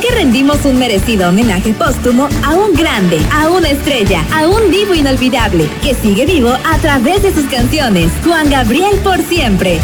que rendimos un merecido homenaje póstumo a un grande, a una estrella, a un divo inolvidable, que sigue vivo a través de sus canciones. Juan Gabriel por siempre.